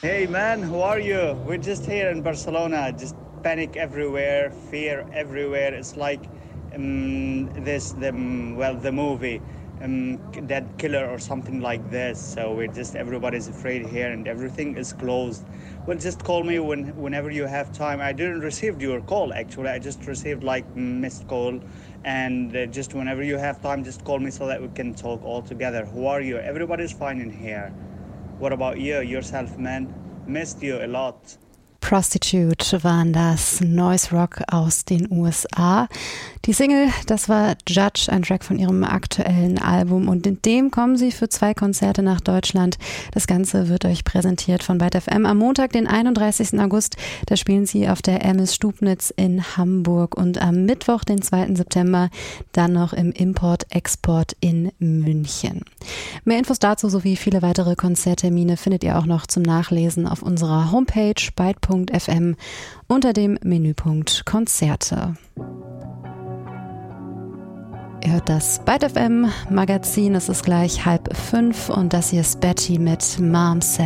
Hey man, how are you? We're just here in Barcelona. Just panic everywhere, fear everywhere. It's like the movie, Dead Killer or something like this. So we're just everybody's afraid here, and everything is closed. Well, just call me whenever you have time. I didn't receive your call actually. I just received like missed call, and just whenever you have time, just call me so that we can talk all together. Who are you? Everybody's fine in here. What about you, yourself, man? Missed you a lot. Prostitute waren das, Noise Rock aus den USA. Die Single, das war Judge, ein Track von ihrem aktuellen Album, und in dem kommen sie für 2 Konzerte nach Deutschland. Das Ganze wird euch präsentiert von Byte FM am Montag, den 31. August. Da spielen sie auf der MS Stubnitz in Hamburg, und am Mittwoch, den 2. September, dann noch im Import-Export in München. Mehr Infos dazu sowie viele weitere Konzerttermine findet ihr auch noch zum Nachlesen auf unserer Homepage byte.fm unter dem Menüpunkt Konzerte. Ihr hört das Byte FM Magazin, es ist gleich 4:30 und das hier ist Betty mit Mom Said.